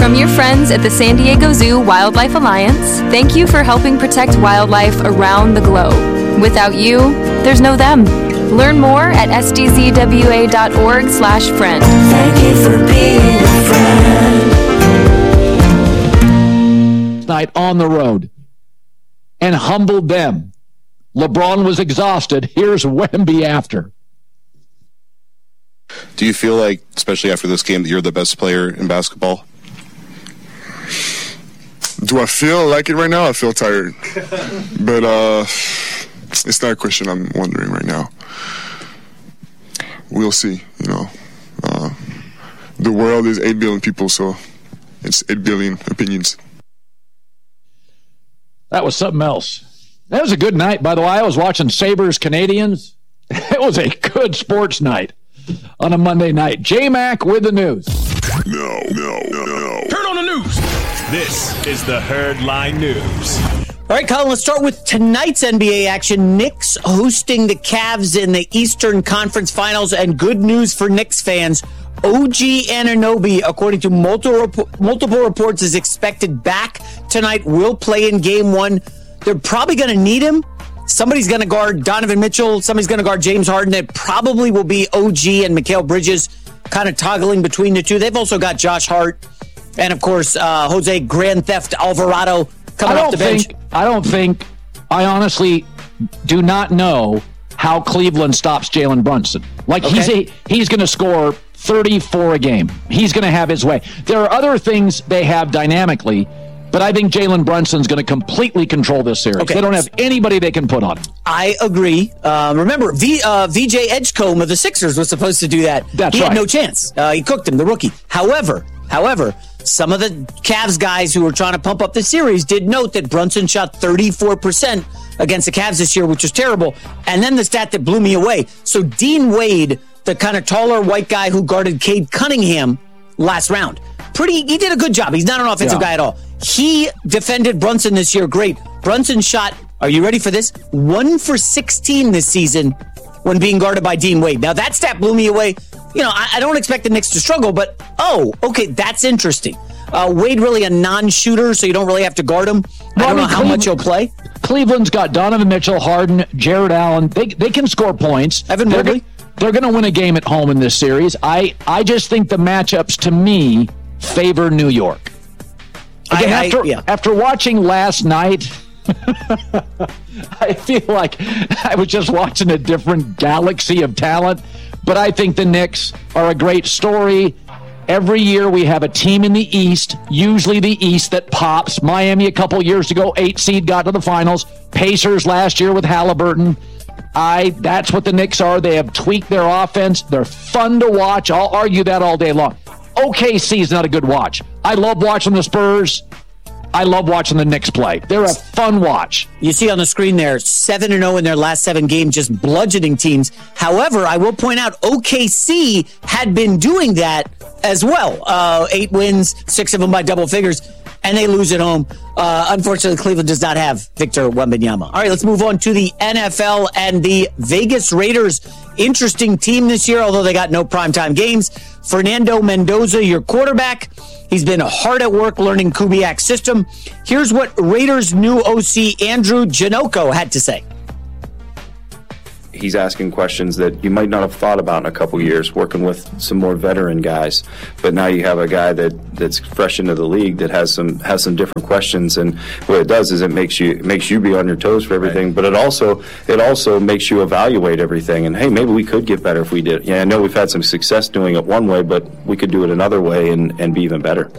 From your friends at the San Diego Zoo Wildlife Alliance, thank you for helping protect wildlife around the globe. Without you, there's no them. Learn more at sdzwa.org/friend. Thank you for being a friend. Night on the road and humbled them. LeBron was exhausted. Here's Wemby after. Do you feel like, especially after this game, that you're the best player in basketball? Do I feel like it right now? I feel tired. But it's not a question I'm wondering right now. We'll see, the world is 8 billion people, so it's 8 billion opinions. That was something else. That was a good night, by the way. I was watching Sabres-Canadians. It was a good sports night on a Monday night. J-Mac with the news. No. Heard on the news. This is the Herdline News. All right, Colin, let's start with tonight's NBA action. Knicks hosting the Cavs in the Eastern Conference Finals, and good news for Knicks fans. OG Anunoby, according to multiple reports, is expected back tonight, will play in Game 1. They're probably going to need him. Somebody's going to guard Donovan Mitchell. Somebody's going to guard James Harden. It probably will be OG and Mikal Bridges kind of toggling between the two. They've also got Josh Hart and, of course, Jose Grand Theft Alvarado coming off the bench. I honestly do not know how Cleveland stops Jalen Brunson. He's going to score 34 a game. He's going to have his way. There are other things they have dynamically, but I think Jalen Brunson's going to completely control this series. Okay. They don't have anybody they can put on him. I agree. Remember, VJ Edgecombe of the Sixers was supposed to do that. He had no chance. He cooked him, the rookie. However, some of the Cavs guys who were trying to pump up the series did note that Brunson shot 34% against the Cavs this year, which was terrible. And then the stat that blew me away. So Dean Wade, the kind of taller white guy who guarded Cade Cunningham last round, he did a good job. He's not an offensive guy at all. He defended Brunson this year great. Brunson shot, are you ready for this? 1 for 16 this season when being guarded by Dean Wade. Now, that stat blew me away. I don't expect the Knicks to struggle, but, okay, that's interesting. Wade really a non-shooter, so you don't really have to guard him. I don't know how much he'll play. Cleveland's got Donovan Mitchell, Harden, Jared Allen. They can score points. Evan Mobley. They're going to win a game at home in this series. I just think the matchups, to me, favor New York. Again, after watching last night, I feel like I was just watching a different galaxy of talent. But I think the Knicks are a great story. Every year we have a team in the East, usually the East, that pops. Miami a couple years ago, 8 seed, got to the finals. Pacers last year with Halliburton. That's what the Knicks are. They have tweaked their offense. They're fun to watch. I'll argue that all day long. OKC is not a good watch. I love watching the Spurs. I love watching the Knicks play. They're a fun watch. You see on the screen there, 7-0 in their last 7 games, just bludgeoning teams. However, I will point out OKC had been doing that as well. 8 wins, 6 of them by double figures, and they lose at home. Unfortunately, Cleveland does not have Victor Wembanyama. All right, let's move on to the NFL and the Vegas Raiders. Interesting team this year, although they got no primetime games. Fernando Mendoza, your quarterback. He's been hard at work learning Kubiak's system. Here's what Raiders' new OC Andrew Janocko had to say. He's asking questions that you might not have thought about in a couple years, working with some more veteran guys. But now you have a guy that's fresh into the league that has some different questions, and what it does is it makes you be on your toes for everything. Right. But it also makes you evaluate everything. And hey, maybe we could get better if we did. Yeah, I know we've had some success doing it one way, but we could do it another way and be even better.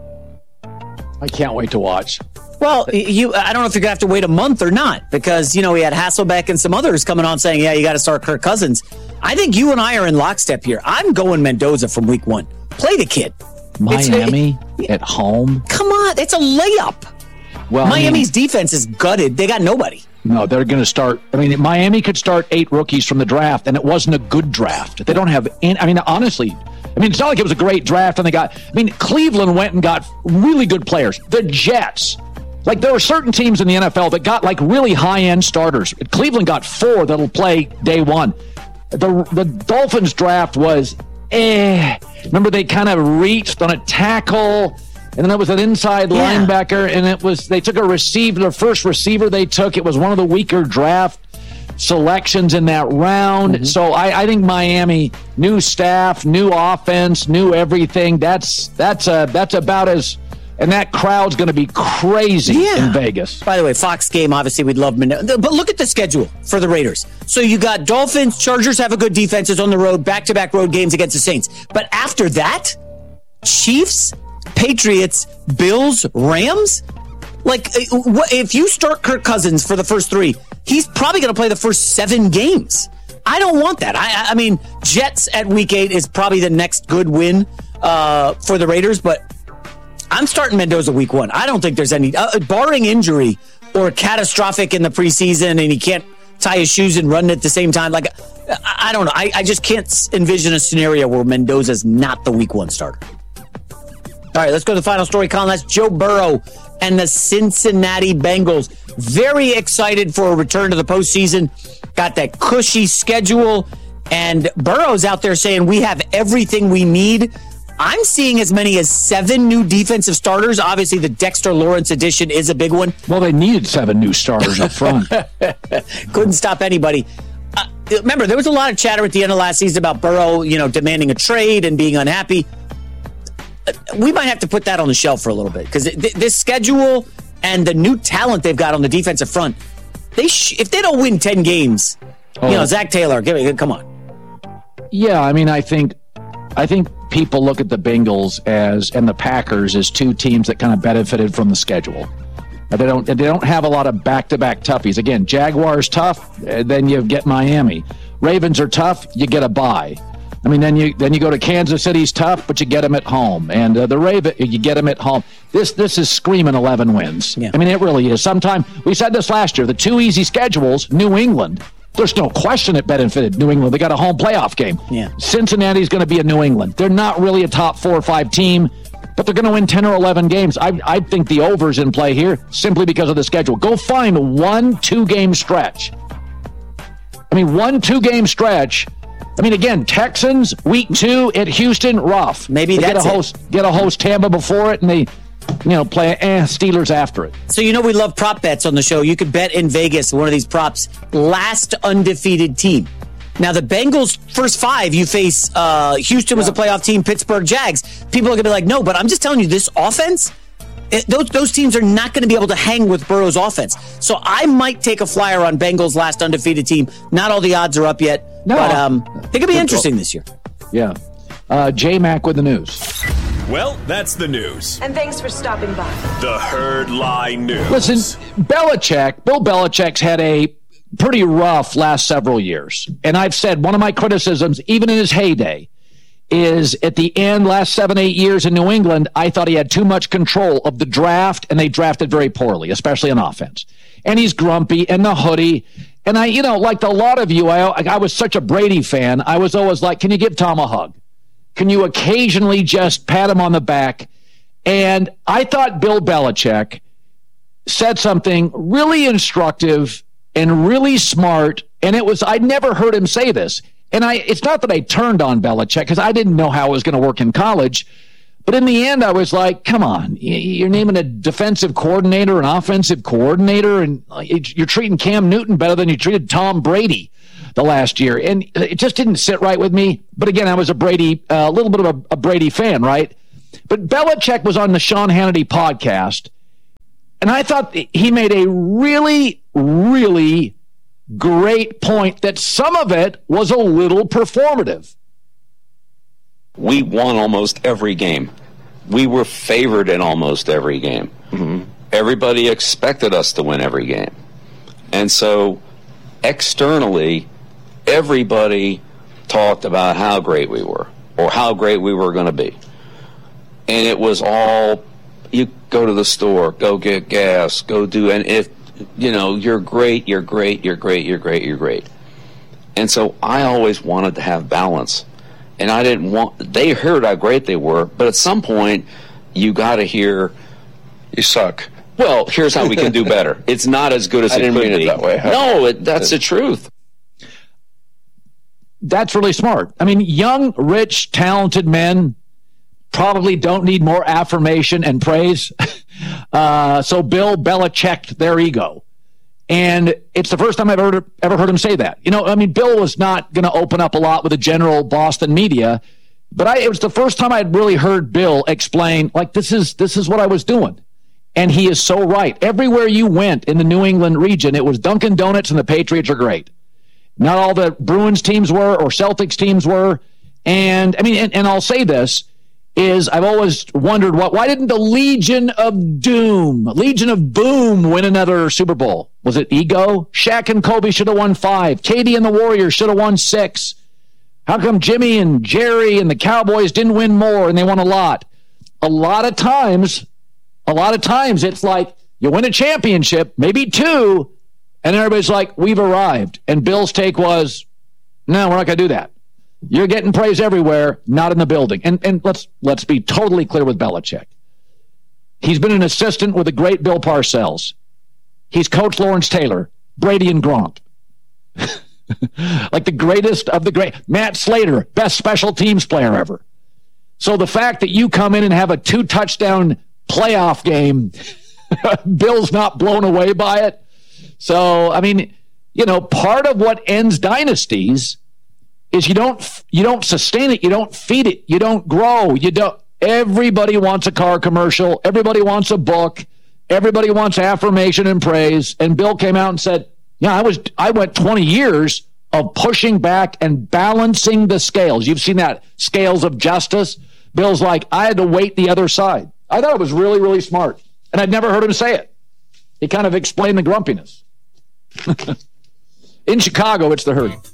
I can't wait to watch. Well, I don't know if you're going to have to wait a month or not, because, we had Hasselbeck and some others coming on saying, you got to start Kirk Cousins. I think you and I are in lockstep here. I'm going Mendoza from week 1. Play the kid. Miami at home? Come on. It's a layup. Well, Miami's defense is gutted. They got nobody. No, they're going to start. Miami could start 8 rookies from the draft, and it wasn't a good draft. They don't have any. Honestly, it's not like it was a great draft, and they got. Cleveland went and got really good players. The Jets. There are certain teams in the NFL that got really high-end starters. Cleveland got 4 that'll play day 1. The Dolphins draft was Remember, they kind of reached on a tackle. and then it was an inside linebacker, and they took a receiver, the first receiver they took. It was one of the weaker draft selections in that round. Mm-hmm. So I think Miami, new staff, new offense, new everything. That's about as. And that crowd's going to be crazy in Vegas. By the way, Fox game, obviously we'd love Mendoza. But look at the schedule for the Raiders. So you got Dolphins, Chargers have a good defenses on the road, back-to-back road games against the Saints. But after that, Chiefs, Patriots, Bills, Rams? Like, if you start Kirk Cousins for the first 3, he's probably going to play the first 7 games. I don't want that. I mean, Jets at week 8 is probably the next good win for the Raiders, but I'm starting Mendoza week 1. I don't think there's any, barring injury or catastrophic in the preseason and he can't tie his shoes and run at the same time. Like, I don't know. I just can't envision a scenario where Mendoza's not the week 1 starter. All right, let's go to the final story, Colin. That's Joe Burrow and the Cincinnati Bengals. Very excited for a return to the postseason. Got that cushy schedule. And Burrow's out there saying we have everything we need. I'm seeing as many as 7 new defensive starters. Obviously, the Dexter Lawrence addition is a big one. Well, they needed 7 new starters up front. Couldn't stop anybody. Remember, there was a lot of chatter at the end of last season about Burrow, demanding a trade and being unhappy. We might have to put that on the shelf for a little bit because this schedule and the new talent they've got on the defensive front, if they don't win 10 games, Zach Taylor, come on. Yeah, I mean, I think people look at the Bengals and the Packers as 2 teams that kind of benefited from the schedule. They don't have a lot of back-to-back toughies. Again, Jaguars tough, then you get Miami. Ravens are tough, you get a bye. I mean, then you go to Kansas City's tough, but you get them at home, and the Ravens you get them at home. This is screaming 11 wins. Yeah. I mean, it really is. Sometimes we said this last year. The 2 easy schedules, New England. There's no question it benefited New England. They got a home playoff game. Yeah. Cincinnati's going to be a New England. They're not really a top 4 or 5 team, but they're going to win 10 or 11 games. I think the over's in play here simply because of the schedule. Go find 1 2-game stretch. I mean, 1 2-game stretch. I mean, again, Texans, week 2 at Houston, rough. Maybe that's get a host Tampa before it, and they play Steelers after it. So we love prop bets on the show. You could bet in Vegas one of these props, last undefeated team. Now, the Bengals' first 5, you face Houston was a playoff team, Pittsburgh Jags. People are going to be like, no, but I'm just telling you, this offense, those teams are not going to be able to hang with Burrow's offense. So I might take a flyer on Bengals' last undefeated team. Not all the odds are up yet, but it could be interesting this year. Yeah. J-Mac with the news. Well, that's the news. And thanks for stopping by. The Herd Lie News. Listen, Bill Belichick's had a pretty rough last several years. And I've said one of my criticisms, even in his heyday, is at the end, last 7-8 years in New England, I thought he had too much control of the draft, and they drafted very poorly, especially on offense. And he's grumpy, and the hoodie. And I, like a lot of you, I was such a Brady fan. I was always like, can you give Tom a hug? Can you occasionally just pat him on the back? And I thought Bill Belichick said something really instructive and really smart. And I'd never heard him say this. And it's not that I turned on Belichick because I didn't know how it was going to work in college. But in the end, I was like, come on, you're naming a defensive coordinator, an offensive coordinator, and you're treating Cam Newton better than you treated Tom Brady the last year. And it just didn't sit right with me. But again, I was a little bit of a Brady fan, right? But Belichick was on the Sean Hannity podcast, and I thought he made a really, really great point that some of it was a little performative. We won almost every game. We were favored in almost every game. Mm-hmm. Everybody expected us to win every game. And so externally, everybody talked about how great we were or how great we were going to be. And it was all, you go to the store, go get gas, go do, and if, you're great, you're great, you're great, you're great, you're great. And so I always wanted to have balance. And I didn't want, they heard how great they were, but at some point, you got to hear, you suck. Well, here's how we can do better. It's not as good as it could be. I didn't mean it that way. No, that's the truth. That's really smart. I mean, young, rich, talented men probably don't need more affirmation and praise. So Bill Belichicked their ego. And it's the first time I've ever heard him say that. Bill was not going to open up a lot with the general Boston media, but it was the first time I'd really heard Bill explain, like, this is what I was doing. And he is so right. Everywhere you went in the New England region, it was Dunkin' Donuts and the Patriots are great. Not all the Bruins teams were or Celtics teams were. And I'll say this, is I've always wondered why didn't the Legion of Boom win another Super Bowl? Was it ego? Shaq and Kobe should have won 5. Katie and the Warriors should have won 6. How come Jimmy and Jerry and the Cowboys didn't win more and they won a lot? A lot of times it's like you win a championship, maybe 2, and everybody's like, we've arrived. And Bill's take was, no, we're not going to do that. You're getting praise everywhere, not in the building. And let's be totally clear with Belichick. He's been an assistant with the great Bill Parcells. He's coached Lawrence Taylor, Brady and Gronk. Like the greatest of the great. Matt Slater, best special teams player ever. So the fact that you come in and have a 2-touchdown playoff game, Bill's not blown away by it. So, part of what ends dynasties is you don't sustain it, you don't feed it, you don't grow, everybody wants a car commercial, everybody wants a book, everybody wants affirmation and praise. And Bill came out and said, yeah, I went 20 years of pushing back and balancing the scales. You've seen that, scales of justice. Bill's like, I had to weight the other side. I thought it was really, really smart. And I'd never heard him say it. He kind of explained the grumpiness. In Chicago, it's the Herd.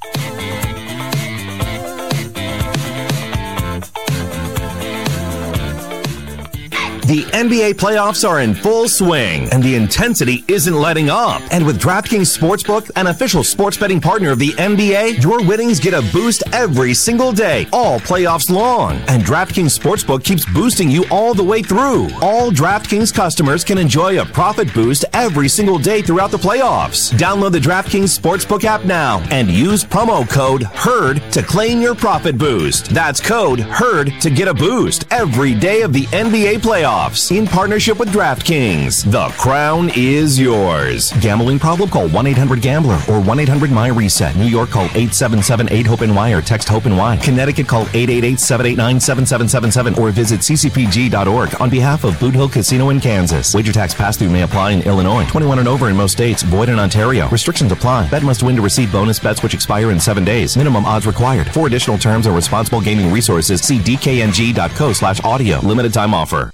The NBA playoffs are in full swing, and the intensity isn't letting up. And with DraftKings Sportsbook, an official sports betting partner of the NBA, your winnings get a boost every single day, all playoffs long. And DraftKings Sportsbook keeps boosting you all the way through. All DraftKings customers can enjoy a profit boost every single day throughout the playoffs. Download the DraftKings Sportsbook app now and use promo code HERD to claim your profit boost. That's code HERD to get a boost every day of the NBA playoffs. In partnership with DraftKings. The crown is yours. Gambling problem? Call 1-800-GAMBLER or 1-800-MY-RESET. New York, call 877-8-HOPE-NY or text HOPE-NY. Connecticut, call 888-789-7777 or visit ccpg.org on behalf of Boot Hill Casino in Kansas. Wager tax pass-through may apply in Illinois. 21 and over in most states. Void in Ontario. Restrictions apply. Bet must win to receive bonus bets which expire in 7 days. Minimum odds required. For additional terms and responsible gaming resources, see dkng.co/audio. Limited time offer.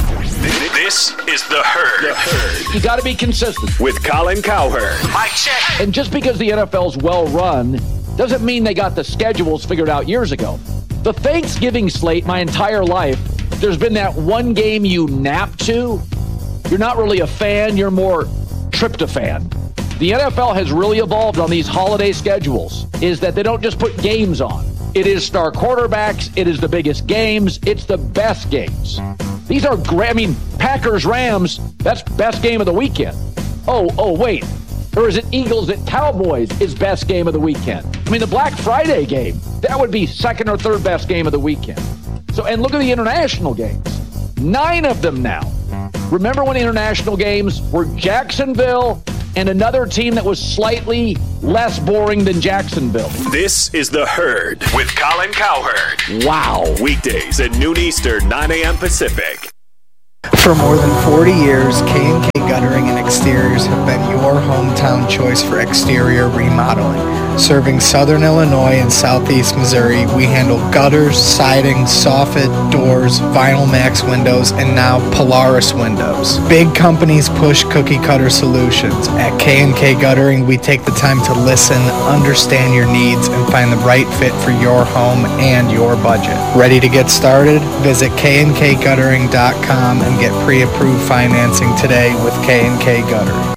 This is The Herd. You got to be consistent. With Colin Cowherd. Mic check. And just because the NFL's well run doesn't mean they got the schedules figured out years ago. The Thanksgiving slate, my entire life, there's been that one game you nap to. You're not really a fan, you're more tryptophan. The NFL has really evolved on these holiday schedules, is that they don't just put games on. It is star quarterbacks, it is the biggest games, it's the best games. These are great. Packers-Rams, that's best game of the weekend. Oh, wait. Or is it Eagles at Cowboys is best game of the weekend? The Black Friday game, that would be second or third best game of the weekend. And look at the international games. 9 of them now. Remember when international games were Jacksonville and another team that was slightly less boring than Jacksonville? This is The Herd with Colin Cowherd. Wow. Weekdays at noon Eastern, 9 a.m. Pacific. For more than 40 years, K&K Guttering and Exteriors have been your hometown choice for exterior remodeling. Serving Southern Illinois and Southeast Missouri, we handle gutters, siding, soffit, doors, Vinyl Max windows, and now Polaris windows. Big companies push cookie cutter solutions. At K&K Guttering, we take the time to listen, understand your needs, and find the right fit for your home and your budget. Ready to get started? Visit knkguttering.com and get pre-approved financing today with K&K Guttering.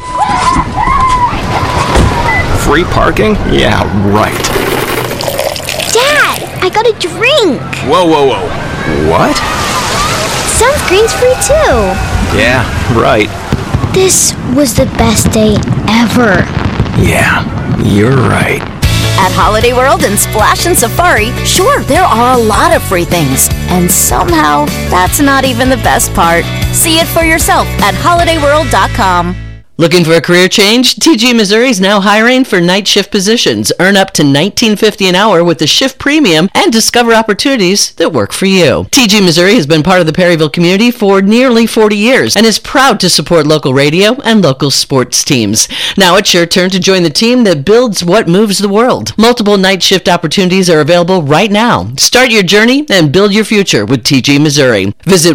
Free parking? Yeah, right. Dad, I got a drink. Whoa. What? Sunscreen's free too. Yeah, right. This was the best day ever. Yeah, you're right. At Holiday World and Splash and Safari, sure, there are a lot of free things. And somehow, that's not even the best part. See it for yourself at holidayworld.com. Looking for a career change? TG Missouri is now hiring for night shift positions. Earn up to $19.50 an hour with the shift premium and discover opportunities that work for you. TG Missouri has been part of the Perryville community for nearly 40 years and is proud to support local radio and local sports teams. Now it's your turn to join the team that builds what moves the world. Multiple night shift opportunities are available right now. Start your journey and build your future with TG Missouri. Visit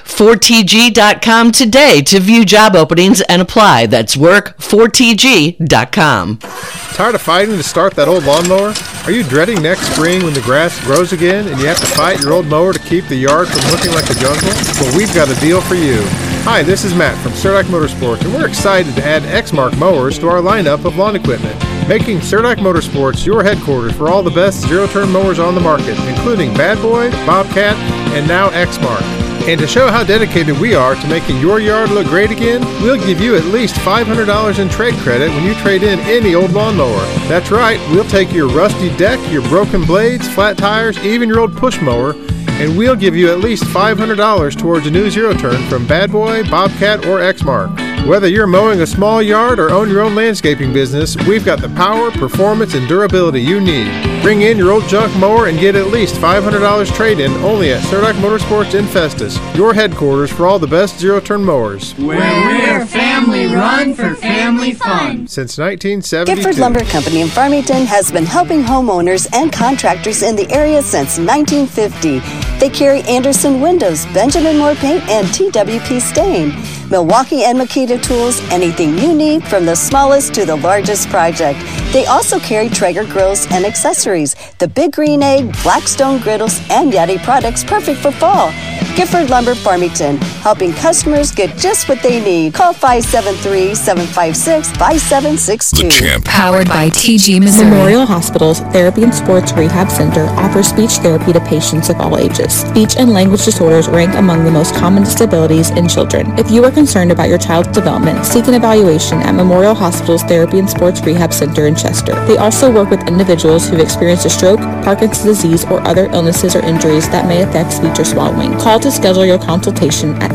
work4tg.com today to view job openings and apply. That's work4tg.com. Tired of fighting to start that old lawnmower? Are you dreading next spring when the grass grows again and you have to fight your old mower to keep the yard from looking like a jungle? Well, we've got a deal for you. Hi, this is Matt from Cerdak Motorsports, and we're excited to add Exmark mowers to our lineup of lawn equipment, making Cerdak Motorsports your headquarters for all the best zero-turn mowers on the market, including Bad Boy, Bobcat, and now Exmark. And to show how dedicated we are to making your yard look great again, we'll give you at least $500 in trade credit when you trade in any old lawnmower. That's right, we'll take your rusty deck, your broken blades, flat tires, even your old push mower, and we'll give you at least $500 towards a new zero-turn from Bad Boy, Bobcat, or Exmark. Whether you're mowing a small yard or own your own landscaping business, we've got the power, performance, and durability you need. Bring in your old junk mower and get at least $500 trade-in only at Cerdak Motorsports in Festus, your headquarters for all the best zero-turn mowers. Where we're family run for family fun. Since 1972. Gifford Lumber Company in Farmington has been helping homeowners and contractors in the area since 1950. They carry Anderson Windows, Benjamin Moore Paint, and TWP Stain. Milwaukee and Makita tools, anything you need from the smallest to the largest project. They also carry Traeger grills and accessories, the Big Green Egg, Blackstone griddles, and Yeti products perfect for fall. Gifford Lumber Farmington, helping customers get just what they need. Call 573-756-5762. Powered by TG Missouri. Memorial Hospital's Therapy and Sports Rehab Center offers speech therapy to patients of all ages. Speech and language disorders rank among the most common disabilities in children. If you are concerned about your child's development, seek an evaluation at Memorial Hospital's Therapy and Sports Rehab Center in Chester. They also work with individuals who've experienced a stroke, Parkinson's disease, or other illnesses or injuries that may affect speech or swallowing. Call to schedule your consultation at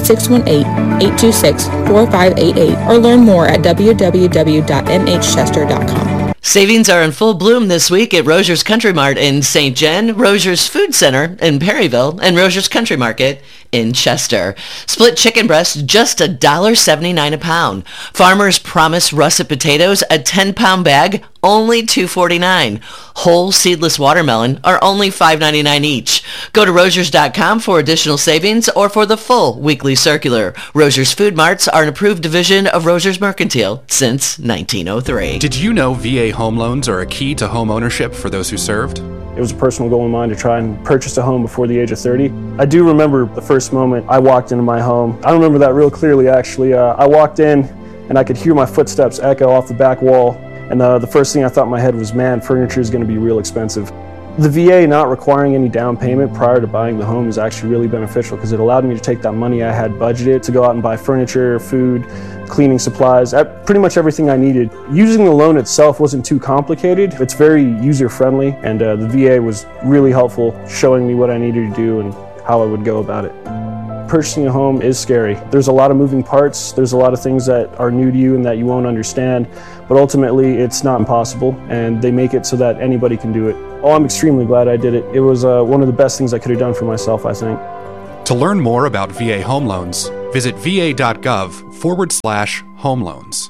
618-826-4588 or learn more at www.mhchester.com. Savings are in full bloom this week at Rogers Country Mart in St. Jen, Rogers Food Center in Perryville, and Rogers Country Market in Chester. Split chicken breast, just $1.79 a pound. Farmer's Promise russet potatoes, a 10-pound bag, only $2.49. Whole seedless watermelon are only $5.99 each. Go to Rogers.com for additional savings or for the full weekly circular. Rogers Food Marts are an approved division of Rogers Mercantile since 1903. Did you know VA home loans are a key to home ownership for those who served? It was a personal goal of mine to try and purchase a home before the age of 30. I do remember the first moment I walked into my home. I remember that real clearly, actually. I walked in and I could hear my footsteps echo off the back wall. And the first thing I thought in my head was, man, furniture is going to be real expensive. The VA not requiring any down payment prior to buying the home is actually really beneficial because it allowed me to take that money I had budgeted to go out and buy furniture, food, cleaning supplies, pretty much everything I needed. Using the loan itself wasn't too complicated. It's very user-friendly, and the VA was really helpful, showing me what I needed to do and how I would go about it. Purchasing a home is scary. There's a lot of moving parts. There's a lot of things that are new to you and that you won't understand, but ultimately it's not impossible, and they make it so that anybody can do it. Oh, I'm extremely glad I did it. It was one of the best things I could have done for myself, I think. To learn more about VA home loans, visit va.gov/home loans.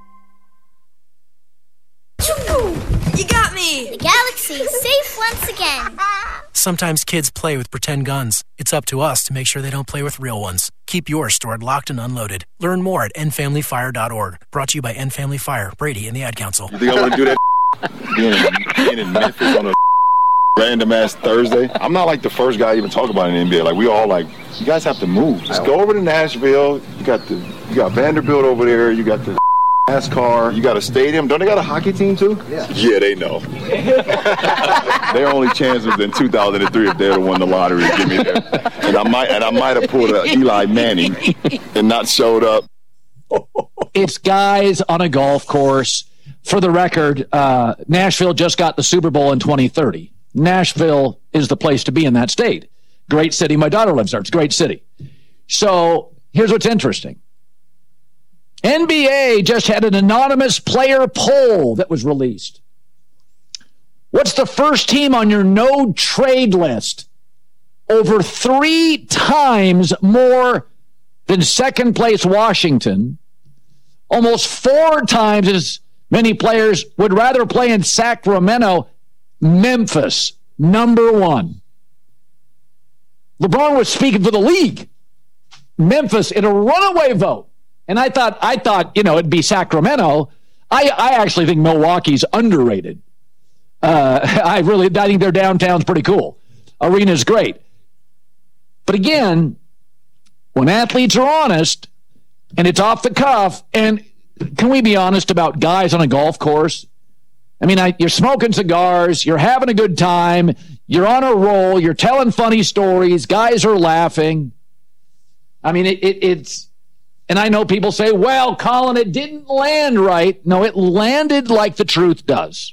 You got me! The galaxy's safe once again. Sometimes kids play with pretend guns. It's up to us to make sure they don't play with real ones. Keep yours stored locked and unloaded. Learn more at endfamilyfire.org. Brought to you by End Family Fire, Brady, and the Ad Council. You think I want to do that being in Memphis on a random-ass Thursday? I'm not like the first guy to even talk about it in the NBA. Like, we all like, you guys have to move. Just go over to Nashville. You got Vanderbilt over there. You got the NASCAR. You got a stadium. Don't they got a hockey team too? Yeah, they know. Their only chance was in 2003 if they'd have won the lottery to get me there. And I might have pulled a Eli Manning and not showed up. It's guys on a golf course. For the record, Nashville just got the Super Bowl in 2030. Nashville is the place to be in that state. Great city. My daughter lives there. It's a great city. So here's what's interesting. NBA just had an anonymous player poll that was released. What's the first team on your no trade list? Over 3 times more than second place Washington. Almost 4 times as many players would rather play in Sacramento. Memphis, number 1. LeBron was speaking for the league. Memphis in a runaway vote. And I thought, it'd be Sacramento. I actually think Milwaukee's underrated. I think their downtown's pretty cool. Arena's great. But again, when athletes are honest and it's off the cuff, and can we be honest about guys on a golf course? I mean, you're smoking cigars, you're having a good time, you're on a roll, you're telling funny stories, guys are laughing. I mean, it's, and I know people say, well, Colin, it didn't land right. No, it landed like the truth does.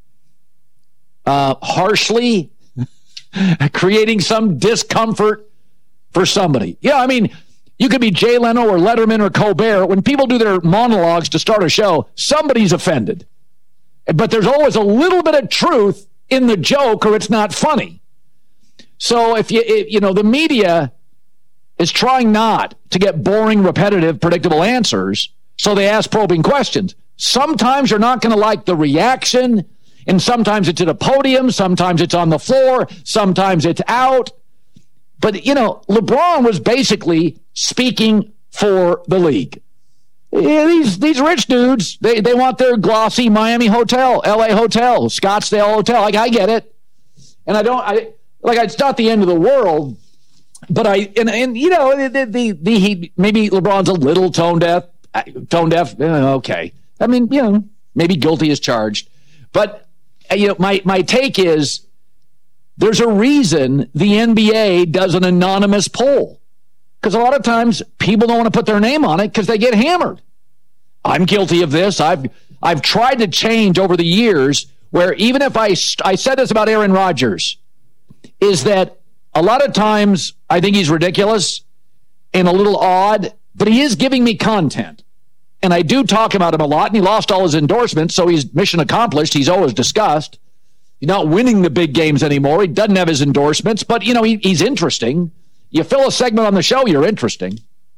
Harshly creating some discomfort for somebody. Yeah, I mean, you could be Jay Leno or Letterman or Colbert. When people do their monologues to start a show, somebody's offended. But there's always a little bit of truth in the joke or it's not funny. So if the media is trying not to get boring, repetitive, predictable answers, so they ask probing questions. Sometimes you're not going to like the reaction, and sometimes it's at a podium, sometimes it's on the floor, sometimes it's out. But, LeBron was basically speaking for the league. Yeah, these rich dudes, they want their glossy Miami hotel, LA hotel, Scottsdale hotel. I get it. And it's not the end of the world, but maybe LeBron's a little tone deaf. Okay. I mean, maybe guilty as charged. But, my take is there's a reason the NBA does an anonymous poll. Because a lot of times people don't want to put their name on it because they get hammered. I'm guilty of this. I've tried to change over the years where even if I said this about Aaron Rodgers, is that a lot of times I think he's ridiculous and a little odd, but he is giving me content. And I do talk about him a lot, and he lost all his endorsements, so he's mission accomplished. He's always discussed. He's not winning the big games anymore. He doesn't have his endorsements, but, he's interesting. You fill a segment on the show, you're interesting.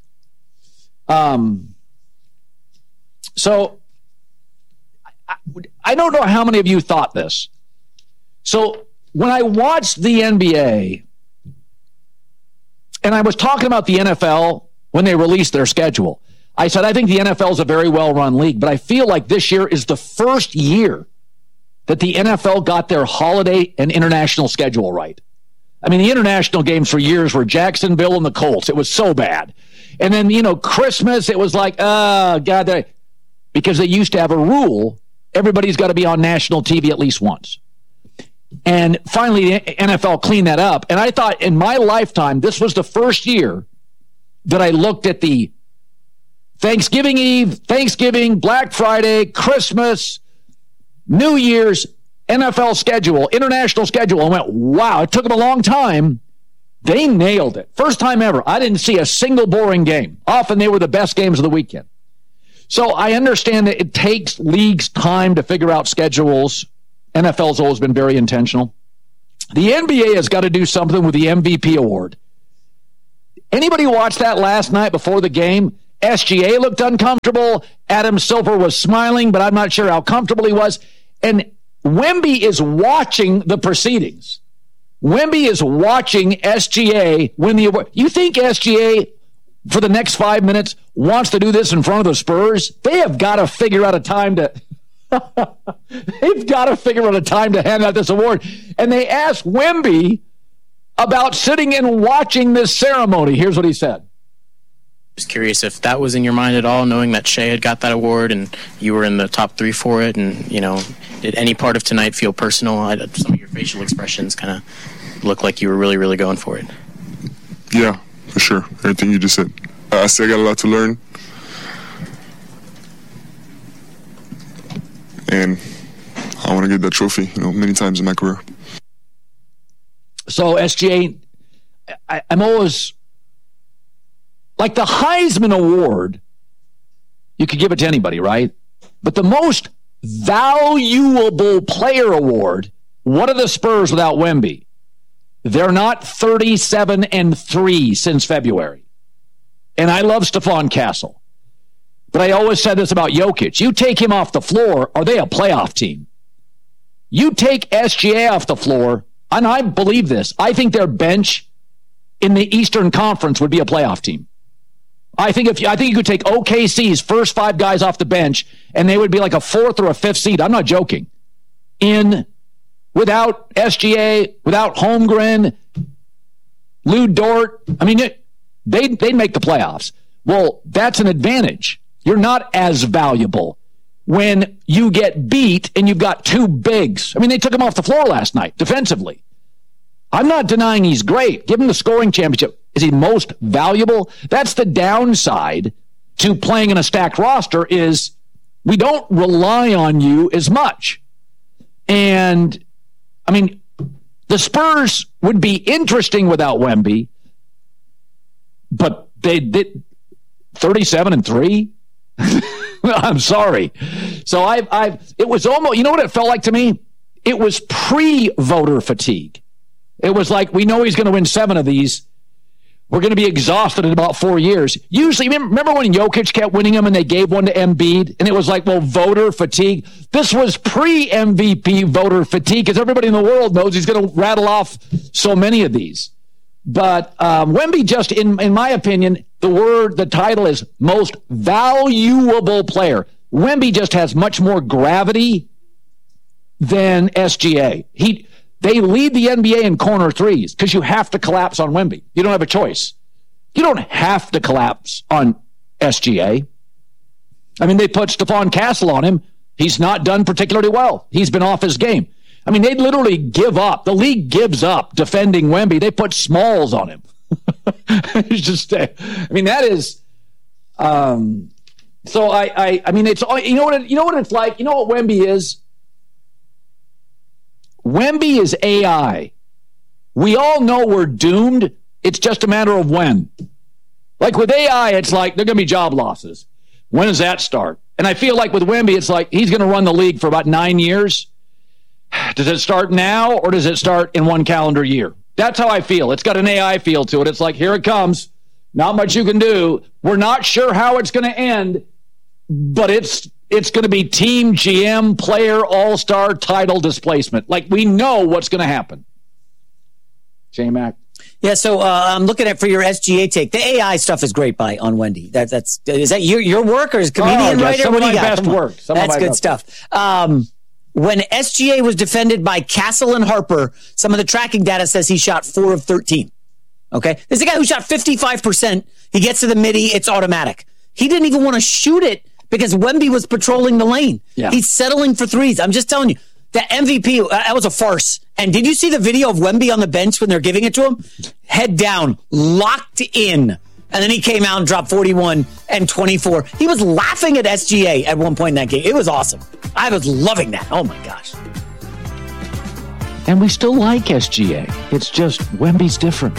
So I don't know how many of you thought this. So when I watched the NBA, and I was talking about the NFL when they released their schedule, I said, I think the NFL is a very well-run league, but I feel like this year is the first year that the NFL got their holiday and international schedule right. I mean, the international games for years were Jacksonville and the Colts. It was so bad. And then, Christmas, it was like, oh, God, because they used to have a rule, everybody's got to be on national TV at least once. And finally, the NFL cleaned that up. And I thought in my lifetime, this was the first year that I looked at the Thanksgiving Eve, Thanksgiving, Black Friday, Christmas, New Year's, NFL schedule, international schedule, and went, wow, it took them a long time. They nailed it. First time ever. I didn't see a single boring game. Often they were the best games of the weekend. So I understand that it takes leagues time to figure out schedules. NFL's always been very intentional. The NBA has got to do something with the MVP award. Anybody watch that last night before the game? SGA looked uncomfortable. Adam Silver was smiling, but I'm not sure how comfortable he was. And Wemby is watching the proceedings. Wemby is watching SGA win the award. You think SGA, for the next 5 minutes, wants to do this in front of the Spurs? They have got to figure out a time to... They've got to figure out a time to hand out this award. And they asked Wemby about sitting and watching this ceremony. Here's what he said. Just curious if that was in your mind at all, knowing that Shea had got that award and you were in the top 3 for it, and did any part of tonight feel personal? Some of your facial expressions kind of look like you were really, really going for it. Yeah, for sure. Everything you just said. I still got a lot to learn, and I want to get that trophy, many times in my career. So SGA, I'm always like the Heisman Award. You could give it to anybody, right? But the most valuable player award, what are the Spurs without Wemby? They're not 37-3 since February. And I love Stephon Castle. But I always said this about Jokic. You take him off the floor, are they a playoff team? You take SGA off the floor, and I believe this. I think their bench in the Eastern Conference would be a playoff team. I think you could take OKC's first 5 guys off the bench, and they would be like a 4th or a 5th seed. I'm not joking. Without SGA, without Holmgren, Lou Dort, I mean, they'd make the playoffs. Well, that's an advantage. You're not as valuable when you get beat and you've got 2 bigs. I mean, they took him off the floor last night defensively. I'm not denying he's great. Give him the scoring championship. Is he most valuable? That's the downside to playing in a stacked roster is we don't rely on you as much. And, I mean, the Spurs would be interesting without Wemby, but they did 37-3. I'm sorry. So it was almost, you know what it felt like to me? It was pre-voter fatigue. It was like, we know he's going to win 7 of these. We're going to be exhausted in about 4 years. Usually, remember when Jokic kept winning them and they gave one to Embiid? And it was like, well, voter fatigue. This was pre-MVP voter fatigue because everybody in the world knows he's going to rattle off so many of these. But Wemby just, in my opinion, the title is most valuable player. Wemby just has much more gravity than SGA. They lead the NBA in corner threes because you have to collapse on Wemby. You don't have a choice. You don't have to collapse on SGA. I mean, they put Stephon Castle on him. He's not done particularly well. He's been off his game. I mean, they literally give up. The league gives up defending Wemby. They put Smalls on him. It's just, I mean, that is. So I mean, it's you know what it's like. You know what Wemby is. Wemby is AI. We all know we're doomed. It's just a matter of when. Like with AI, it's like there are going to be job losses. When does that start? And I feel like with Wemby, it's like he's going to run the league for about 9 years. Does it start now or does it start in 1 calendar year? That's how I feel. It's got an AI feel to it. It's like, here it comes. Not much you can do. We're not sure how it's going to end, but it's going to be team GM, player, all-star, title displacement. Like, we know what's going to happen. J-Mac. Yeah, so I'm looking at for your SGA take. The AI stuff is great on Wendy. Is that your work or is comedian writer? Some of my best work. That's good stuff. When SGA was defended by Castle and Harper, some of the tracking data says he shot 4 of 13. Okay? There's a guy who shot 55%. He gets to the midi, it's automatic. He didn't even want to shoot it because Wemby was patrolling the lane. Yeah. He's settling for threes. I'm just telling you, that MVP, that was a farce. And did you see the video of Wemby on the bench when they're giving it to him? Head down, locked in. And then he came out and dropped 41 and 24. He was laughing at SGA at one point in that game. It was awesome. I was loving that. Oh, my gosh. And we still like SGA. It's just Wemby's different.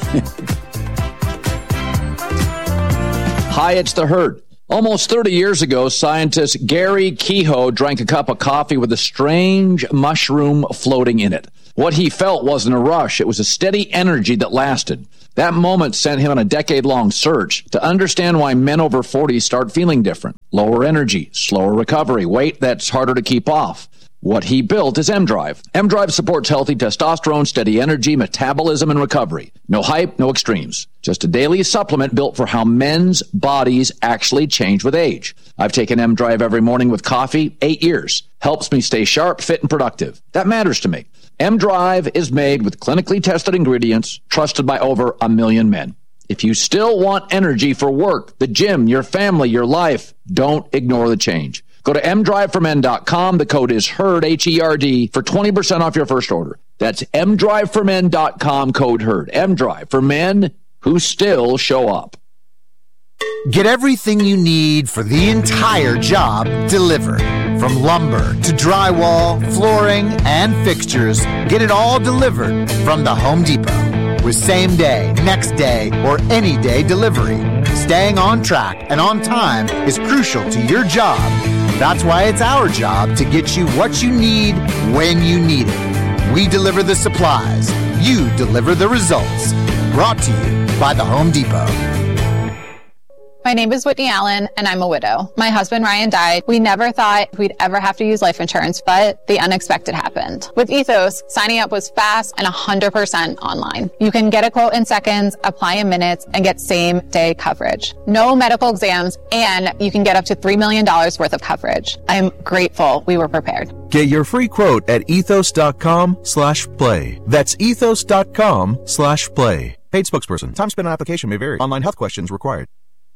Hi, it's The Herd. Almost 30 years ago, scientist Gary Kehoe drank a cup of coffee with a strange mushroom floating in it. What he felt wasn't a rush. It was a steady energy that lasted. That moment sent him on a decade-long search to understand why men over 40 start feeling different. Lower energy, slower recovery, weight that's harder to keep off. What he built is M-Drive. M-Drive supports healthy testosterone, steady energy, metabolism, and recovery. No hype, no extremes. Just a daily supplement built for how men's bodies actually change with age. I've taken M-Drive every morning with coffee, 8 years. Helps me stay sharp, fit, and productive. That matters to me. M-Drive is made with clinically tested ingredients, trusted by over 1 million men. If you still want energy for work, the gym, your family, your life, don't ignore the change. Go to mdriveformen.com. The code is HERD, H-E-R-D, for 20% off your first order. That's mdriveformen.com, code HERD. M-Drive for men who still show up. Get everything you need for the entire job delivered. From lumber to drywall, flooring, and fixtures, get it all delivered from the Home Depot. with same day, next day, or any day delivery. Staying on track and on time is crucial to your job. That's why it's our job to get you what you need when you need it. We deliver the supplies. You deliver the results. Brought to you by the Home Depot. My name is Whitney Allen, and I'm a widow. My husband, Ryan, died. We never thought we'd ever have to use life insurance, but the unexpected happened. With Ethos, signing up was fast and 100% online. You can get a quote in seconds, apply in minutes, and get same-day coverage. No medical exams, and you can get up to $3 million worth of coverage. I am grateful we were prepared. Get your free quote at ethos.com/play. That's ethos.com/play. Paid spokesperson. Time spent on application may vary. Online health questions required.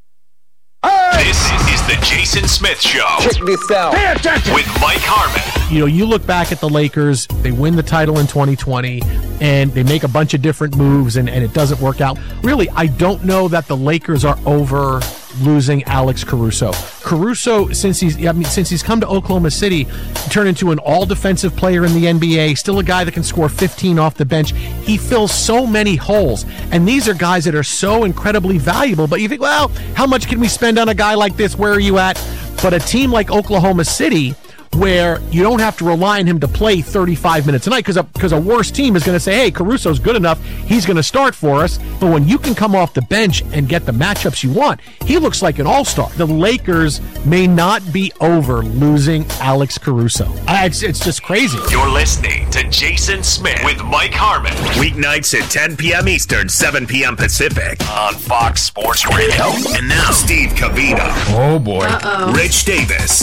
This is the Jason Smith Show. Check this out. Pay attention. With Mike Harmon. You know, you look back at the Lakers, they win the title in 2020, and they make a bunch of different moves, and it doesn't work out. Really, I don't know that the Lakers are over losing Alex Caruso. Caruso, since he's come to Oklahoma City, turned into an all-defensive player in the NBA, still a guy that can score 15 off the bench. He fills so many holes, and these are guys that are so incredibly valuable, but you think, well, how much can we spend on a guy like this? Where are you at? But a team like Oklahoma City, where you don't have to rely on him to play 35 minutes a night, because a worse team is going to say, hey, Caruso's good enough, he's going to start for us. But when you can come off the bench and get the matchups you want, he looks like an all-star. The Lakers may not be over losing Alex Caruso. It's just crazy. You're listening to Jason Smith with Mike Harmon. Weeknights at 10 p.m. Eastern, 7 p.m. Pacific on Fox Sports Radio. And now, Steve Covino. Oh, boy. Rich Davis.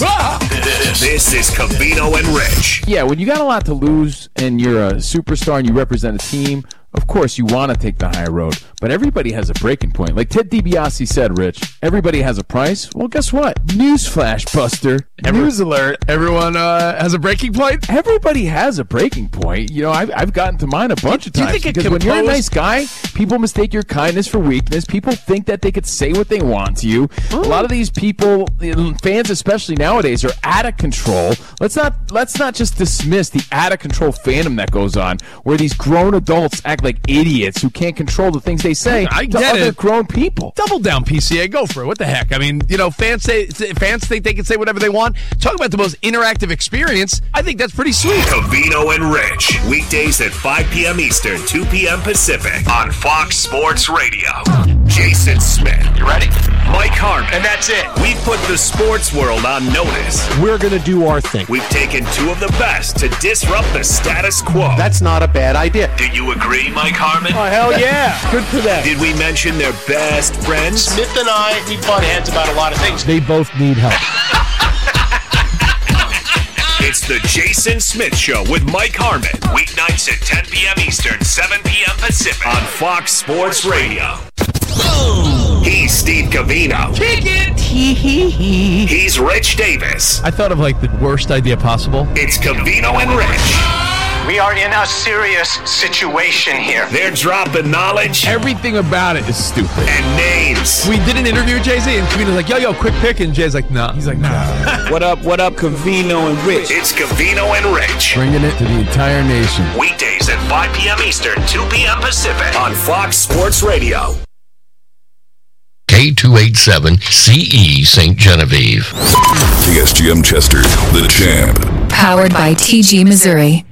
This is Covino and Rich. Yeah, when you got a lot to lose and you're a superstar and you represent a team, of course you want to take the high road. But everybody has a breaking point. Like Ted DiBiase said, Rich, everybody has a price. Well, guess what? Newsflash, Buster. News alert. Everyone has a breaking point? Everybody has a breaking point. You know, I've gotten to mine a bunch of times. Because when you're a nice guy, people mistake your kindness for weakness. People think that they could say what they want to you. Ooh. A lot of these people, fans especially nowadays, are out of control. Let's not just dismiss the out of control fandom that goes on, where these grown adults act like idiots who can't control the things they say to other grown people. Double down, PCA. Go for it. What the heck? I mean, you know, fans think they can say whatever they want. Talk about the most interactive experience. I think that's pretty sweet. Covino and Rich. Weekdays at 5 p.m. Eastern, 2 p.m. Pacific on Fox Sports Radio. Jason Smith. You ready? Mike Harmon. And that's it. We've put the sports world on notice. We're going to do our thing. We've taken two of the best to disrupt the status quo. That's not a bad idea. Do you agree, Mike Harmon? Oh, hell yeah. Good for them. Did we mention their best friends? Smith and I, we butt heads about a lot of things. They both need help. It's the Jason Smith Show with Mike Harmon. Weeknights at 10 p.m. Eastern, 7 p.m. Pacific on Fox Sports Radio. He's Steve Covino. Kick it. He's Rich Davis. I thought of like the worst idea possible. It's Covino and Rich. We are in a serious situation here. They're dropping knowledge. Everything about it is stupid. And names. We did an interview with Jay-Z, and Covino's like, yo, quick pick. And Jay's like, nah. He's like, nah. What up, Covino and Rich? It's Covino and Rich. Bringing it to the entire nation. Weekdays at 5 p.m. Eastern, 2 p.m. Pacific on Fox Sports Radio. K287CE St. Genevieve. TSGM Chester, the champ. Powered by TG Missouri.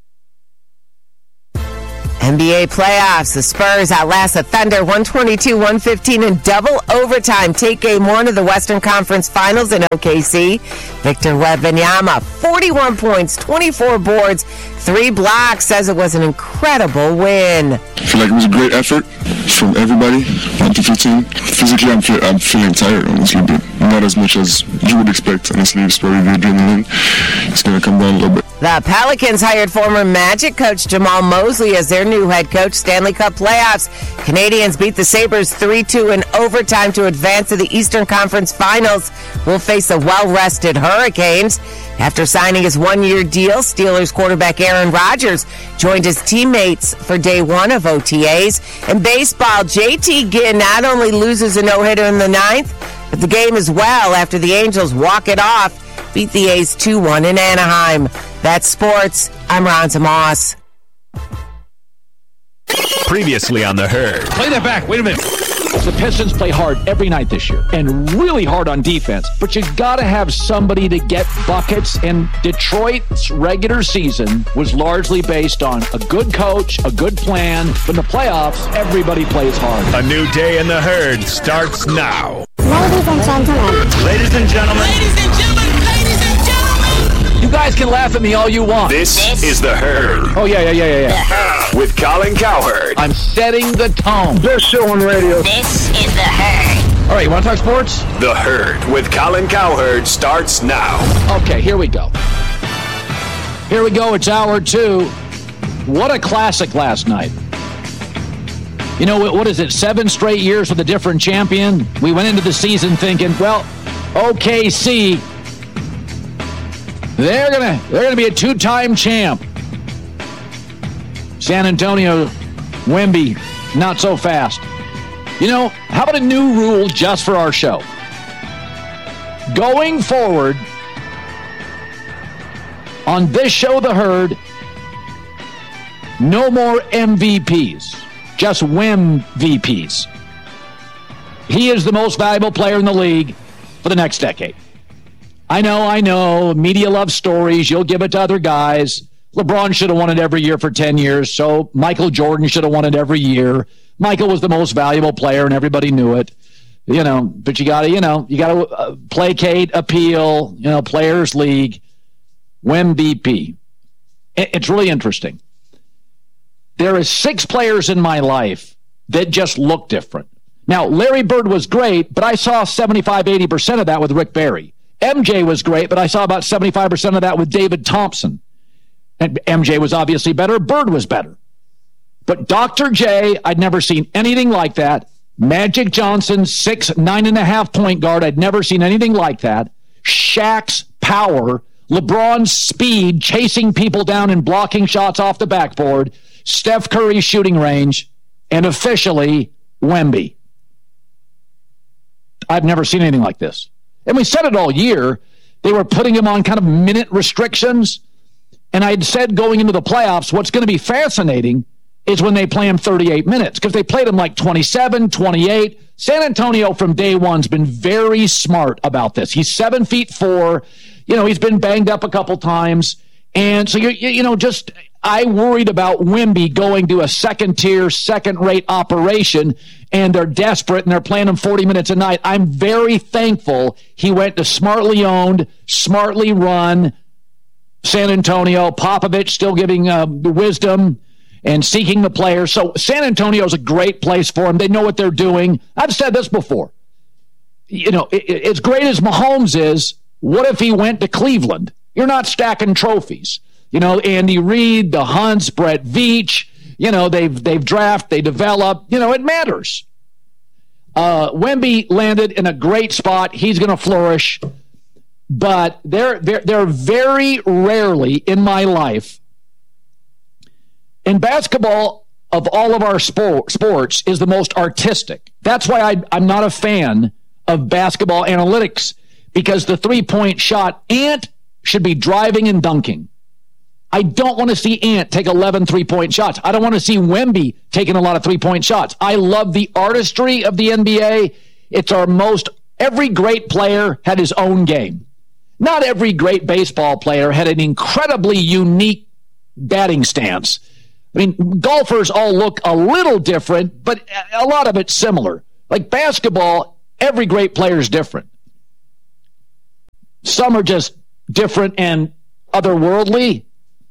NBA playoffs. The Spurs outlast the Thunder 122-115 in double overtime. Take game one of the Western Conference Finals in OKC. Victor Wembanyama, 41 points, 24 boards, 3 blocks, says it was an incredible win. I feel like it was a great effort from everybody, 1 to 15. Physically, I'm feeling tired, honestly, but not as much as you would expect. Honestly, it's probably the adrenaline. It's going to come down a little bit. The Pelicans hired former Magic coach Jamal Mosley as their new head coach. Stanley Cup playoffs. Canadians beat the Sabres 3-2 in overtime to advance to the Eastern Conference Finals. Will face the well-rested Hurricanes. After signing his one-year deal, Steelers quarterback Aaron Rodgers joined his teammates for day one of OTAs. In baseball, JT Ginn not only loses a no-hitter in the ninth, but the game as well after the Angels walk it off, beat the A's 2-1 in Anaheim. That's sports. I'm Ronza Moss. Previously on The Herd. Play that back. Wait a minute. The Pistons play hard every night this year and really hard on defense, but you got to have somebody to get buckets, and Detroit's regular season was largely based on a good coach, a good plan. But in the playoffs, everybody plays hard. A new day in The Herd starts now. Ladies and gentlemen. Ladies and gentlemen. Ladies and gentlemen. Ladies and gentlemen. You guys can laugh at me all you want. This is The Herd. Oh, yeah. The Herd. With Colin Cowherd. I'm setting the tone. Best show on radio. This is The Herd. All right, you want to talk sports? The Herd with Colin Cowherd starts now. Okay, here we go. Here we go. It's hour 2. What a classic last night. You know, what is it, 7 straight years with a different champion? We went into the season thinking, well, OKC, they're gonna be a 2-time champ. San Antonio, Wemby, not so fast. You know, how about a new rule just for our show? Going forward, on this show, The Herd, no more MVPs, just WEM-VPs. He is the most valuable player in the league for the next decade. I know. Media loves stories. You'll give it to other guys. LeBron should have won it every year for 10 years, so Michael Jordan should have won it every year. Michael was the most valuable player, and everybody knew it. But you got to placate, appeal, Players League, WEM-VP. It's really interesting. There is 6 players in my life that just look different. Now, Larry Bird was great, but I saw 75, 80% of that with Rick Barry. MJ was great, but I saw about 75% of that with David Thompson. And MJ was obviously better. Bird was better. But Dr. J, I'd never seen anything like that. Magic Johnson, 6', 9.5 point guard. I'd never seen anything like that. Shaq's power. LeBron's speed, chasing people down and blocking shots off the backboard. Steph Curry's shooting range. And officially, Wemby. I've never seen anything like this. And we said it all year. They were putting him on kind of minute restrictions. And I'd said going into the playoffs, what's going to be fascinating is when they play him 38 minutes, because they played him like 27, 28. San Antonio from day one's been very smart about this. He's 7'4". He's been banged up a couple times. And so, I worried about Wemby going to a second-tier, second-rate operation, and they're desperate, and they're playing him 40 minutes a night. I'm very thankful he went to smartly owned, smartly run San Antonio. Popovich still giving wisdom and seeking the players. So San Antonio is a great place for him. They know what they're doing. I've said this before. As great as Mahomes is, what if he went to Cleveland? You're not stacking trophies. Andy Reid, the Hunts, Brett Veach, they've drafted, they develop. It matters. Wemby landed in a great spot. He's going to flourish. But they're very rarely in my life. And basketball, of all of our sports, is the most artistic. That's why I'm not a fan of basketball analytics, because the three-point shot, Ant should be driving and dunking. I don't want to see Ant take 11 three-point shots. I don't want to see Wemby taking a lot of three-point shots. I love the artistry of the NBA. It's every great player had his own game. Not every great baseball player had an incredibly unique batting stance. I mean, golfers all look a little different, but a lot of it's similar. Like basketball, every great player is different. Some are just different and otherworldly.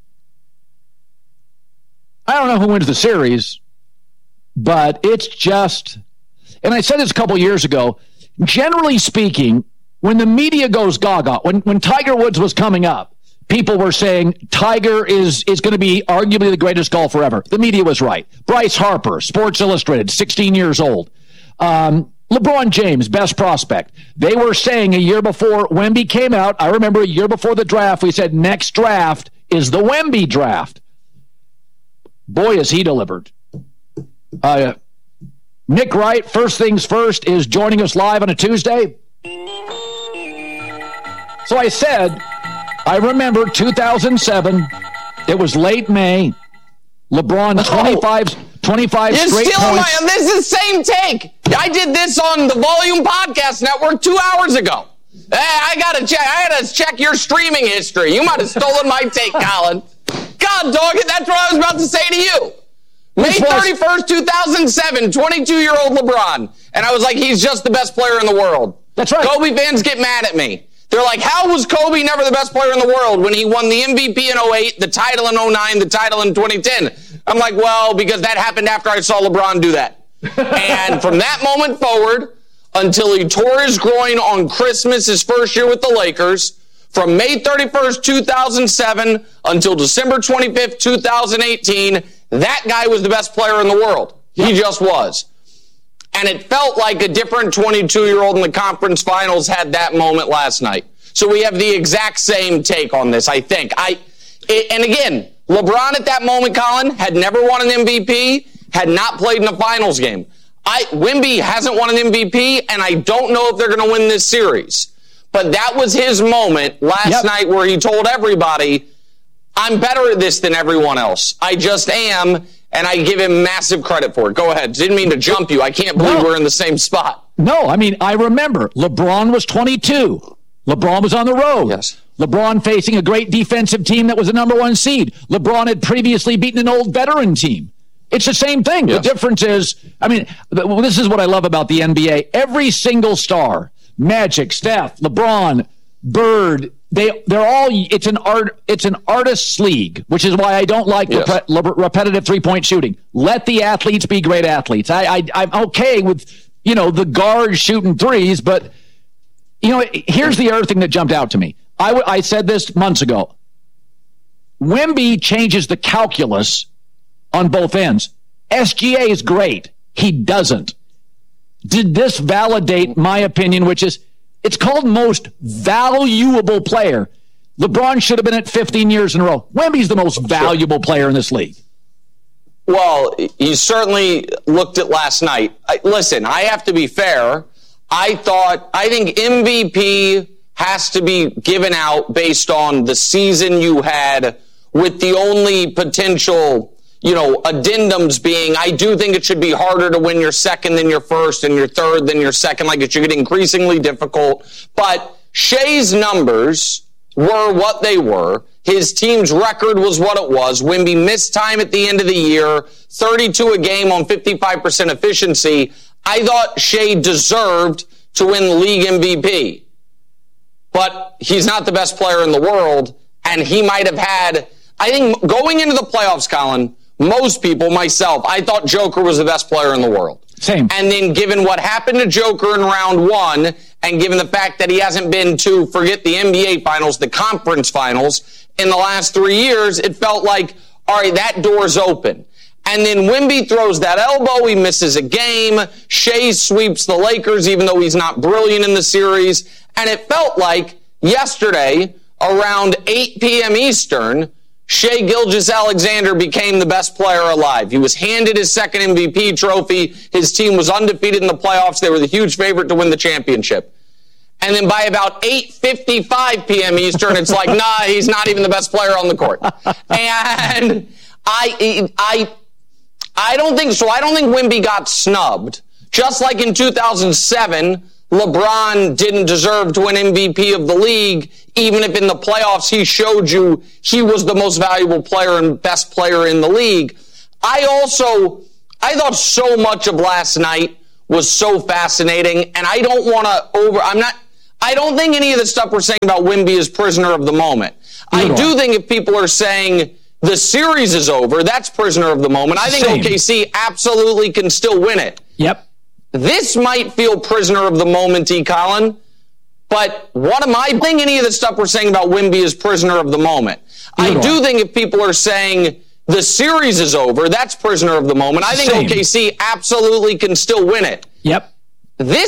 I don't know who wins the series, but it's just, and I said this a couple years ago, generally speaking, when the media goes gaga, when Tiger Woods was coming up, people were saying Tiger is going to be arguably the greatest golfer ever. The media was right. Bryce Harper, Sports Illustrated, 16 years old. LeBron James, best prospect. They were saying a year before Wemby came out, I remember a year before the draft, we said next draft is the Wemby draft. Boy, has he delivered. Nick Wright, first things first, is joining us live on a Tuesday. So I said, I remember 2007. It was late May. LeBron, 25 You're straight stealing points. this is the same take. I did this on the Volume Podcast Network 2 hours ago. Hey, I gotta check your streaming history. You might have stolen my take, Colin. God dog it, that's what I was about to say to you. May 31st, 2007, 22-year-old LeBron. And I was like, he's just the best player in the world. That's right. Kobe fans get mad at me. They're like, how was Kobe never the best player in the world when he won the MVP in 08, the title in 09, the title in 2010? I'm like, well, because that happened after I saw LeBron do that. And from that moment forward, until he tore his groin on Christmas, his first year with the Lakers, from May 31st, 2007 until December 25th, 2018, that guy was the best player in the world. He just was. And it felt like a different 22-year-old in the conference finals had that moment last night. So we have the exact same take on this, I think. And again, LeBron at that moment, Colin, had never won an MVP, had not played in a finals game. Wemby hasn't won an MVP, and I don't know if they're going to win this series. But that was his moment last night where he told everybody, I'm better at this than everyone else. I just am, and I give him massive credit for it. Go ahead. Didn't mean to jump you. I can't believe we're in the same spot. No, I mean, I remember LeBron was 22. LeBron was on the road. Yes. LeBron facing a great defensive team that was the number 1 seed. LeBron had previously beaten an old veteran team. It's the same thing. Yes. The difference is, I mean, this is what I love about the NBA. Every single star, Magic, Steph, LeBron, Bird, they're all, it's an artist's league, which is why I don't like repetitive three-point shooting. Let the athletes be great athletes. I'm okay with, the guards shooting threes, but, here's the other thing that jumped out to me. I said this months ago. Wemby changes the calculus on both ends. SGA is great. He doesn't. Did this validate my opinion, which is it's called most valuable player. LeBron should have been at 15 years in a row. Wemby's the most valuable player in this league. Well, you certainly looked at last night. Listen, I have to be fair. I think MVP has to be given out based on the season you had, with the only potential addendums being, I do think it should be harder to win your second than your first and your third than your second. Like, it should get increasingly difficult. But Shea's numbers were what they were. His team's record was what it was. Wemby missed time at the end of the year, 32 a game on 55% efficiency. I thought Shea deserved to win the league MVP. But he's not the best player in the world, and he might have had, I think, going into the playoffs, Colin, most people, myself, I thought Joker was the best player in the world. Same. And then given what happened to Joker in round 1, and given the fact that he hasn't been to, forget the NBA finals, the conference finals, in the last 3 years, it felt like, all right, that door's open. And then Wemby throws that elbow, he misses a game, Shea sweeps the Lakers, even though he's not brilliant in the series, and it felt like yesterday, around 8 p.m. Eastern, Shea Gilgeous-Alexander became the best player alive. He was handed his second MVP trophy. His team was undefeated in the playoffs. They were the huge favorite to win the championship. And then by about 8:55 p.m. Eastern, it's like, nah, he's not even the best player on the court. And I don't think so. I don't think Wemby got snubbed. Just like in 2007, LeBron didn't deserve to win MVP of the league, even if in the playoffs he showed you he was the most valuable player and best player in the league. I thought so much of last night was so fascinating, and I don't want to I don't think any of the stuff we're saying about Wemby is prisoner of the moment. I do think if people are saying the series is over, that's prisoner of the moment. I think OKC absolutely can still win it. Yep. This might feel prisoner of the moment, Colin, but what am I think any of the stuff we're saying about Wemby is prisoner of the moment? I do think if people are saying the series is over, that's prisoner of the moment. I think OKC absolutely can still win it. Yep. This